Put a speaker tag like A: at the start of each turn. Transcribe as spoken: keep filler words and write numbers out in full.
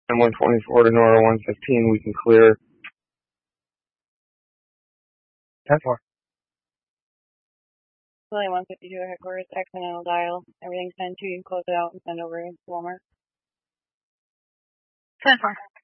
A: And one twenty-four to Nora one fifteen, we can clear. ten four.
B: Philly one fifty-two headquarters, accidental dial. Everything's ten two, you can close it out and send over to Walmart.
C: ten four.